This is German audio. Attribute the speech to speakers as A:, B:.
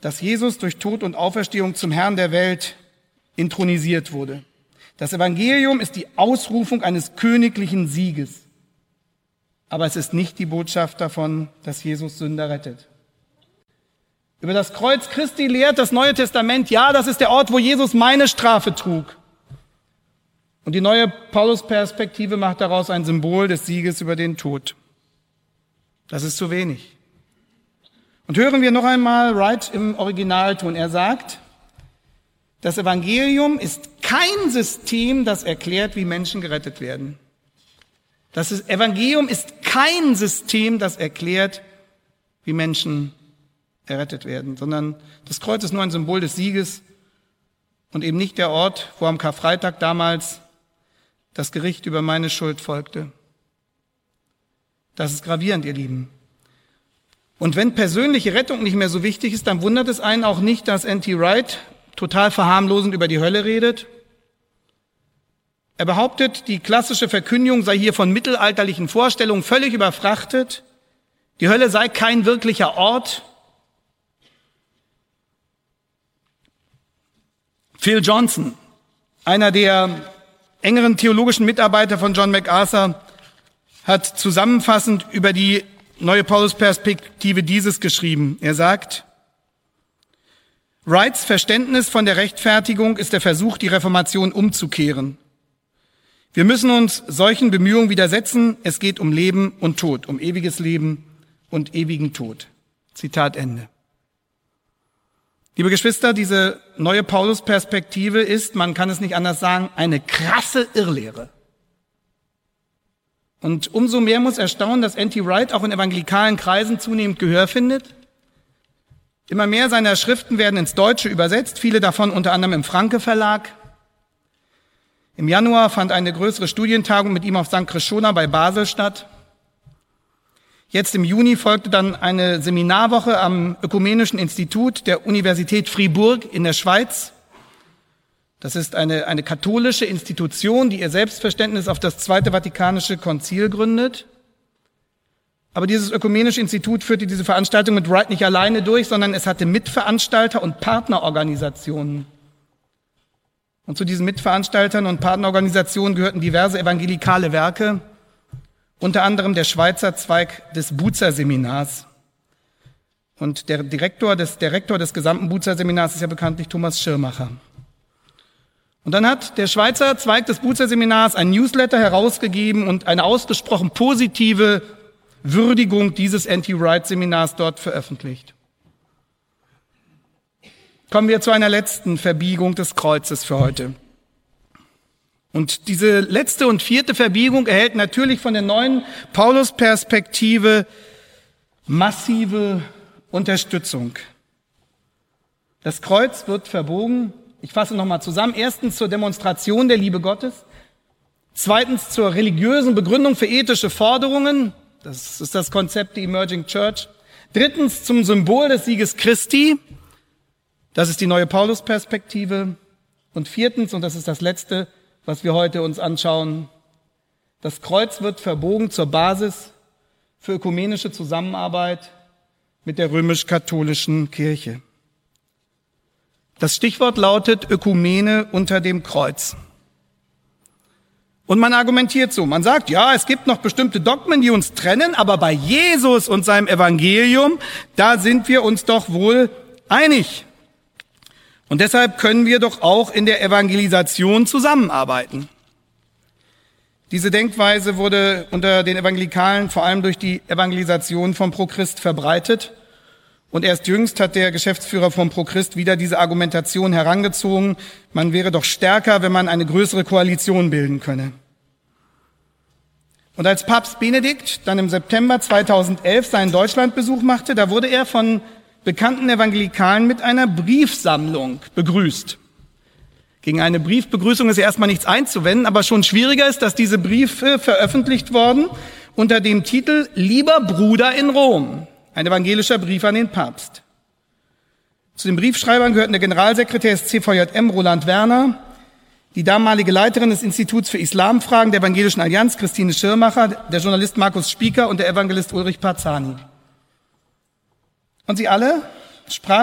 A: dass Jesus durch Tod und Auferstehung zum Herrn der Welt intronisiert wurde. Das Evangelium ist die Ausrufung eines königlichen Sieges. Aber es ist nicht die Botschaft davon, dass Jesus Sünder rettet. Über das Kreuz Christi lehrt das Neue Testament, ja, das ist der Ort, wo Jesus meine Strafe trug. Und die neue Paulus-Perspektive macht daraus ein Symbol des Sieges über den Tod. Das ist zu wenig. Und hören wir noch einmal Wright im Originalton. Er sagt, das Evangelium ist kein System, das erklärt, wie Menschen gerettet werden. Das Evangelium ist kein System, das erklärt, wie Menschen errettet werden, sondern das Kreuz ist nur ein Symbol des Sieges und eben nicht der Ort, wo am Karfreitag damals das Gericht über meine Schuld folgte. Das ist gravierend, ihr Lieben. Und wenn persönliche Rettung nicht mehr so wichtig ist, dann wundert es einen auch nicht, dass N.T. Wright total verharmlosend über die Hölle redet. Er behauptet, die klassische Verkündigung sei hier von mittelalterlichen Vorstellungen völlig überfrachtet. Die Hölle sei kein wirklicher Ort. Phil Johnson, einer der engeren theologischen Mitarbeiter von John MacArthur, hat zusammenfassend über die neue Paulus-Perspektive dieses geschrieben. Er sagt, Wrights Verständnis von der Rechtfertigung ist der Versuch, die Reformation umzukehren. Wir müssen uns solchen Bemühungen widersetzen. Es geht um Leben und Tod, um ewiges Leben und ewigen Tod. Zitat Ende. Liebe Geschwister, diese neue Paulus-Perspektive ist, man kann es nicht anders sagen, eine krasse Irrlehre. Und umso mehr muss erstaunen, dass N.T. Wright auch in evangelikalen Kreisen zunehmend Gehör findet. Immer mehr seiner Schriften werden ins Deutsche übersetzt, viele davon unter anderem im Franke Verlag. Im Januar fand eine größere Studientagung mit ihm auf St. Krishona bei Basel statt. Jetzt im Juni folgte dann eine Seminarwoche am Ökumenischen Institut der Universität Fribourg in der Schweiz. Das ist eine katholische Institution, die ihr Selbstverständnis auf das Zweite Vatikanische Konzil gründet. Aber dieses Ökumenische Institut führte diese Veranstaltung mit Wright nicht alleine durch, sondern es hatte Mitveranstalter und Partnerorganisationen. Und zu diesen Mitveranstaltern und Partnerorganisationen gehörten diverse evangelikale Werke, unter anderem der Schweizer Zweig des Bucer-Seminars. Und der Rektor des gesamten Bucer-Seminars ist ja bekanntlich Thomas Schirmacher. Und dann hat der Schweizer Zweig des Bucer-Seminars ein Newsletter herausgegeben und eine ausgesprochen positive Würdigung dieses N.T. Wright-Seminars dort veröffentlicht. Kommen wir zu einer letzten Verbiegung des Kreuzes für heute. Und diese letzte und vierte Verbiegung erhält natürlich von der neuen Paulus-Perspektive massive Unterstützung. Das Kreuz wird verbogen. Ich fasse nochmal zusammen. Erstens zur Demonstration der Liebe Gottes. Zweitens zur religiösen Begründung für ethische Forderungen. Das ist das Konzept der Emerging Church. Drittens zum Symbol des Sieges Christi. Das ist die neue Paulus-Perspektive. Und viertens, und das ist das Letzte, was wir heute uns anschauen, das Kreuz wird verbogen zur Basis für ökumenische Zusammenarbeit mit der römisch-katholischen Kirche. Das Stichwort lautet Ökumene unter dem Kreuz. Und man argumentiert so, man sagt, ja, es gibt noch bestimmte Dogmen, die uns trennen, aber bei Jesus und seinem Evangelium, da sind wir uns doch wohl einig. Und deshalb können wir doch auch in der Evangelisation zusammenarbeiten. Diese Denkweise wurde unter den Evangelikalen vor allem durch die Evangelisation von ProChrist verbreitet. Und erst jüngst hat der Geschäftsführer von ProChrist wieder diese Argumentation herangezogen. Man wäre doch stärker, wenn man eine größere Koalition bilden könne. Und als Papst Benedikt dann im September 2011 seinen Deutschlandbesuch machte, da wurde er von bekannten Evangelikalen mit einer Briefsammlung begrüßt. Gegen eine Briefbegrüßung ist ja erstmal nichts einzuwenden, aber schon schwieriger ist, dass diese Briefe veröffentlicht wurden unter dem Titel Lieber Bruder in Rom, ein evangelischer Brief an den Papst. Zu den Briefschreibern gehörten der Generalsekretär des CVJM, Roland Werner, die damalige Leiterin des Instituts für Islamfragen der Evangelischen Allianz, Christine Schirmacher, der Journalist Markus Spieker und der Evangelist Ulrich Parzani. Und sie alle sprachen